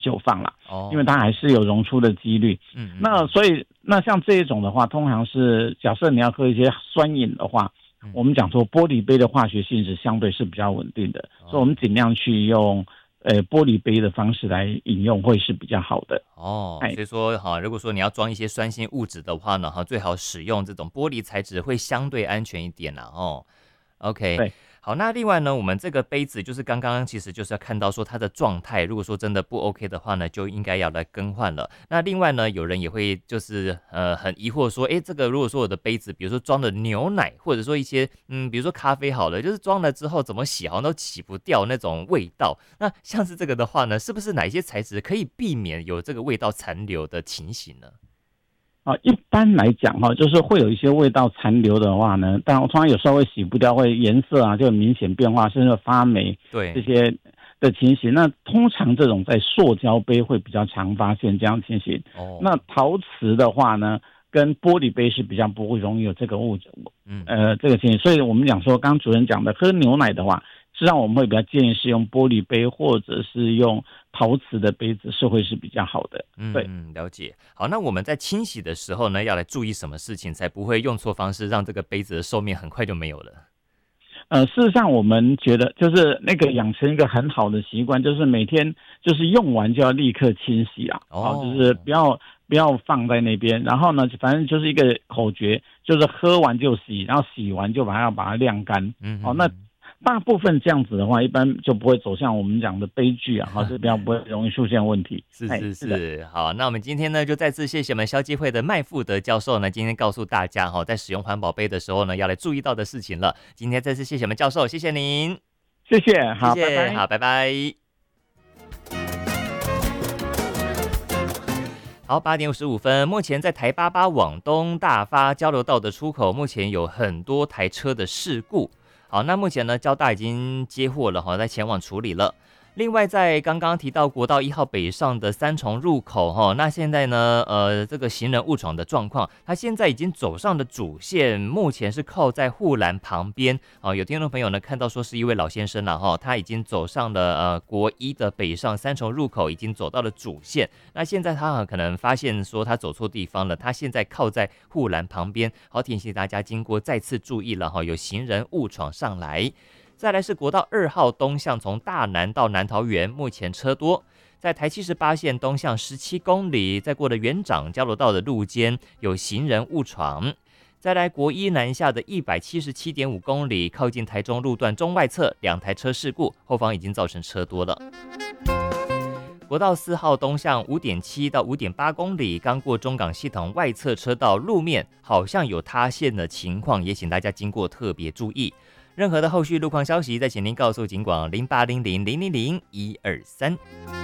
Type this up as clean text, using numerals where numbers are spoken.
就放啦，因为它还是有溶出的几率。那所以那像这一种的话，通常是假设你要喝一些酸饮的话，我们讲说玻璃杯的化学性质相对是比较稳定的，所以我们尽量去用玻璃杯的方式来饮用会是比较好的。 所以说如果说你要装一些酸性物质的话呢，最好使用这种玻璃材质会相对安全一点啦。OK， 对， 好，那另外呢，我们这个杯子就是刚刚其实就是要看到说它的状态，如果说真的不 OK 的话呢，就应该要来更换了。那另外呢，有人也会就是很疑惑说，这个如果说我的杯子，比如说装了牛奶，或者说一些比如说咖啡好了，就是装了之后怎么洗好像都洗不掉那种味道。那像是这个的话呢，是不是哪一些材质可以避免有这个味道残留的情形呢？ 一般来讲就是会有一些味道残留的话呢，但通常有时候会洗不掉，会颜色就有明显变化，甚至发霉， 对这些的情形。那通常这种在塑胶杯会比较常发现这样的情形。那陶瓷的话呢，跟玻璃杯是比较不会容易有这个物质，这个情形。所以我们讲说，刚刚主任讲的喝牛奶的话，实际上我们会比较建议是用玻璃杯或者是用陶瓷的杯子是会是比较好的。对， 了解。好，那我们在清洗的时候呢，要来注意什么事情，才不会用错方式，让这个杯子的寿命很快就没有了？ 事实上我们觉得就是那个养成一个很好的习惯，就是每天就是用完就要立刻清洗啊，就是不要放在那边，然后呢，反正就是一个口诀，就是喝完就洗，然后洗完就把它晾干。那大部分这样子的话，一般就不会走向我们讲的悲剧这比较不会容易出现问题。 是。好，那我们今天呢，就再次谢谢我们消基会的麦富德教授呢，今天告诉大家在使用环保杯的时候呢，要来注意到的事情了。今天再次谢谢我们教授，谢谢您， 谢谢，好， 谢谢， 拜拜， 好，拜拜。好，8点55分，目前在台88往东大发交流道的出口，目前有很多台车的事故。好，那目前呢，交大已经接获了，在前往处理了。另外，在刚刚提到国道1号北上的三重入口那现在呢，这个行人误闯的状况，他现在已经走上了主线，目前是靠在护栏旁边。有听众朋友呢看到说是一位老先生了他已经走上了国一的北上三重入口，已经走到了主线。那现在他可能发现说他走错地方了，他现在靠在护栏旁边。好，提醒大家经过再次注意了有行人误闯上来。再来是国道2号东向从大南到南桃园，目前车多。在台78线东向17公里，在过了园长交流道的路肩有行人误闯。再来国一南下的177.5公里，靠近台中路段中外侧2台车事故，后方已经造成车多了。国道4号东向5.7到5.8公里，刚过中港系统外侧车道路面好像有塌陷的情况，也请大家经过特别注意。任何的后续路况消息，再请您告诉警广0800000123。